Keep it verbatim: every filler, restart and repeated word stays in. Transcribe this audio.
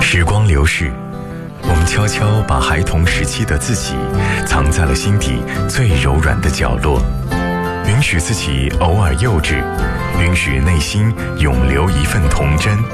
时光流逝，我们悄悄把孩童时期的自己藏在了心底最柔软的角落，允许自己偶尔幼稚，允许内心永留一份童真。